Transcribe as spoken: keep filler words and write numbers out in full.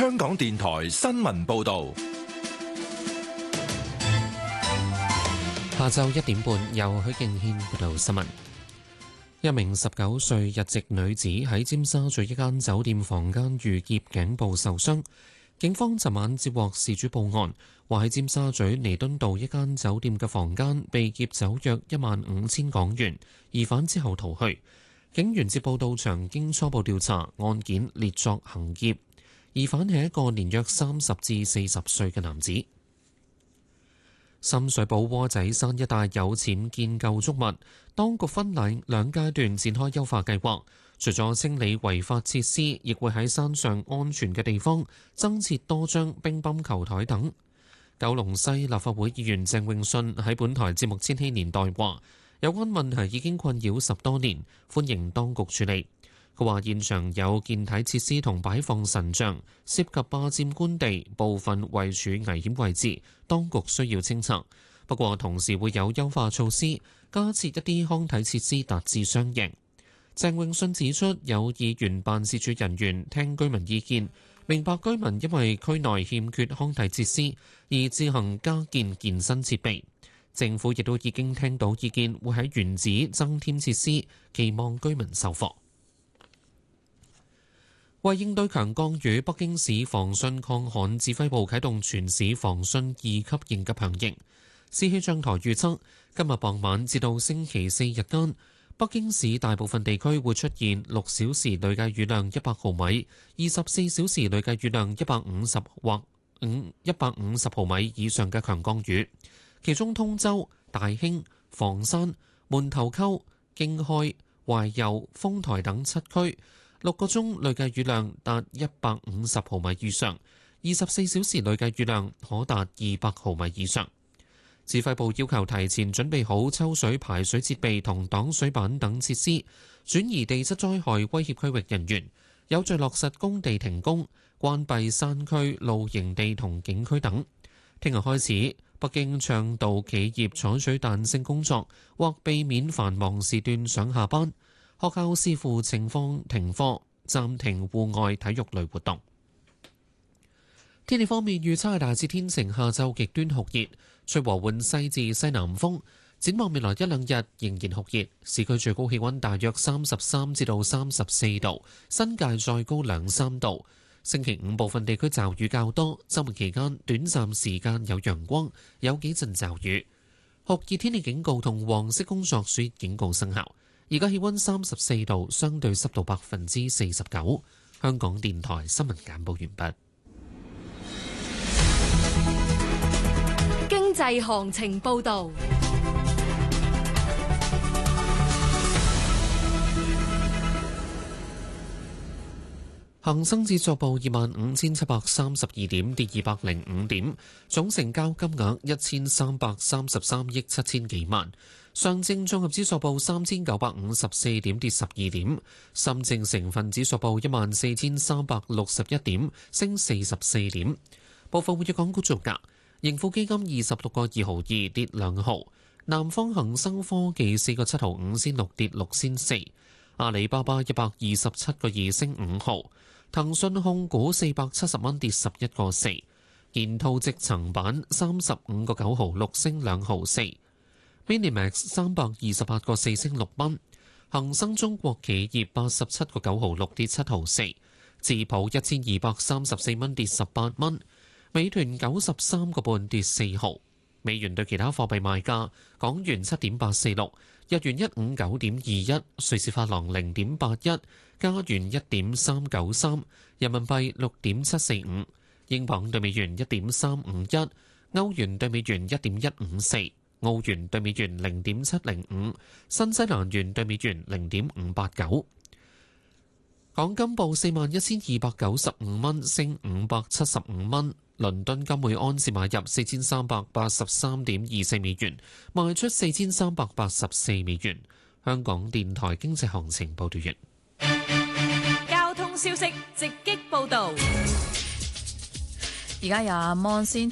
香港電台新聞報道。 下晝一點半，由許敬軒報道新聞。一名十九歲日籍女子喺尖沙咀一間酒店房間遇劫，頸部受傷。警方尋晚接獲事主報案，話喺尖沙咀彌敦道一間酒店嘅房間被劫走約一萬五千港元，疑犯之後逃去。警員接報到場，經初步調查，案件列作行劫。疑犯係一個年約三十至四十歲嘅男子。深水埗窩仔山一帶有僭建構築物，當局分兩兩階段展開優化計劃。除咗清理違法設施，亦會喺山上安全嘅地方增設多張乒乓球台等。九龍西立法會議員鄭泳舜喺本台節目《千禧年代》話：有關問題已經困擾十多年，歡迎當局處理。佢話現場有健體設施同擺放神像，涉及霸佔官地，部分位處危險位置，當局需要清拆。不過同時會有優化措施，加設一啲康體設施，達至雙贏。鄭泳舜指出，有議員辦事處人員聽居民意見，明白居民因為區內欠缺康體設施而自行加建健身設備。政府亦都已經聽到意見，會喺原址增添設施，期望居民受貨。為應對強降雨，北京市防汛抗旱指揮部啟動全市防汛二級應急響應。市氣象台預測，今日傍晚至到星期四日間，北京市大部分地區會出現六小時累計雨量一百毫米、二十四小時累計雨量一百五十或五一百五十毫米以上嘅強降雨。其中通州、大興、房山、門頭溝、京開、懷柔、豐台等七區六個鐘累計雨量達一百五十毫米以上，二十四小時累計雨量可達二百毫米以上。指揮部要求提前準備好抽水排水設備同擋水板等設施，轉移地質災害威脅區域人員，有序落實工地停工、關閉山區露營地同景區等。聽日開始，北京倡導企業採取彈性工作，或避免繁忙時段上下班。學校視乎情況停課，暫停戶外體育類活動。天氣方面預測係大致天晴，下晝極端酷熱，吹和緩西至西南風。展望未來一兩日仍然酷熱，市區最高氣溫大約三十三至到三十四度，新界再高兩三度。星期五部分地區驟雨較多，週末期間短暫時間有陽光，有幾陣驟雨。酷熱天氣警告同黃色工作暑熱警告生效。而家氣溫三十四度，相對濕度百分之四十九。香港電台新聞簡報完畢。 經濟行情報導。 恒生指數報二萬五千七百三十二點，跌二百零五點，總成交金額一千三百三十三億七千幾萬。上證綜合指數報三千九百五十四點，跌十二點。深證成分指數報一萬四千三百六十一點，升四十四點。部分活躍港股造價，盈富基金二十六個二毫二，跌兩毫。南方恒生科技四個七毫五仙六，跌六仙四。阿里巴巴一百二十七個二，升五毫。騰訊控股四百七十蚊，跌十一個四。建滔積層板三十五個九毫六，升兩毫四。Minimax 三百二十八個四，升六蚊。恒生中國企業八十七個九毫六，跌七毫四。智普一千二百三十四蚊，跌十八蚊。美團九十三個半，跌四毫。美元對其他貨幣賣價：港元七點八四六，日元一五九點二一，瑞士法郎零點八一，加元一點三九三，人民幣六點七四五，英鎊對美元一點三五一，歐元對美元一點一五四，澳元對美元零點七零五，新西蘭元對美元零點五八九。港金報四萬一千二百九十五蚊，升五百七十五蚊。倫敦金每安士買入四千三百八十三點二四美元，賣出四千三百八十四美元。香港電台經濟行情報道完。 交通消息直擊報導。 而家有阿 Mon 先。